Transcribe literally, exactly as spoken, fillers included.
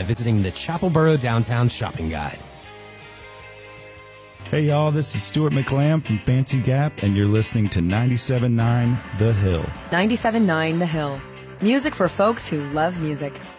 by visiting the Chapelboro Downtown Shopping Guide. Hey y'all, this is Stuart McLam from Fancy Gap, and you're listening to ninety-seven point nine The Hill. ninety-seven point nine The Hill. Music for folks who love music.